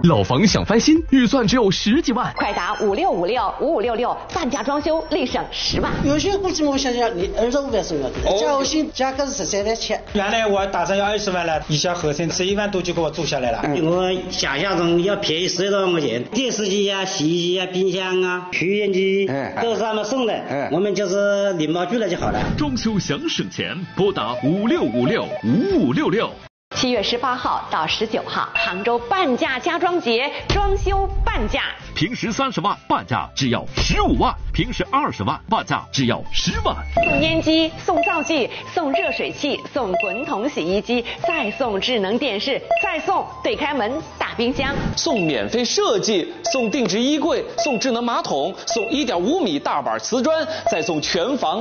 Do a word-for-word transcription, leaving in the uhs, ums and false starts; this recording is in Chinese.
老房想翻新，预算只有十几万， 快打五六五六五五六六，半价装修立省十万。 有些估计我想想，你二十五万送要的，加后新价格是十三万七。 原来我打算要二十万了，一下合成十一万多就给我做下来了。 嗯、我想象中要便宜十多万块钱，电视机啊、洗衣机啊、冰箱啊、抽烟机、嗯、都是他们送的，嗯、我们就是礼貌拒了就好了。 装修想省钱，拨打五六五六五五六六。 七月十八号到十九号，杭州半价家装节，装修半价。 平时三十万，半价只要十五万；平时二十万，半价只要十万。 送烟机，送灶具，送热水器，送滚筒洗衣机，再送智能电视，再送对开门大冰箱， 送免费设计，送定制衣柜，送智能马桶，送一点五米大板瓷砖，再送全房